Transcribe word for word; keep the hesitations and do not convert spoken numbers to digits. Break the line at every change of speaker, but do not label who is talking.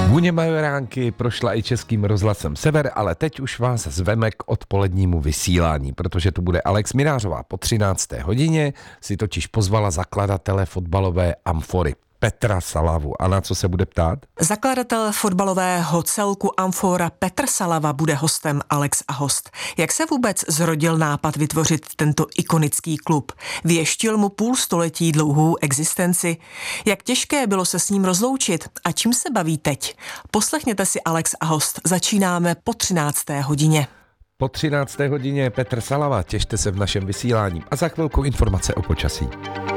Vůně majoránky prošla i Českým rozhlasem Sever, ale teď už vás zveme k odpolednímu vysílání, protože tu bude Alex Minářová po třinácté hodině, si totiž pozvala zakladatele fotbalové Amfory Petra Salavu. A na co se bude ptát?
Zakladatel fotbalového celku Amfora Petr Salava bude hostem Alex a host. Jak se vůbec zrodil nápad vytvořit tento ikonický klub? Věštil mu půl století dlouhou existenci? Jak těžké bylo se s ním rozloučit? A čím se baví teď? Poslechněte si Alex a host. Začínáme po třinácté hodině.
Po třinácté hodině Petr Salava, těšte se v našem vysílání a za chvilku informace o počasí.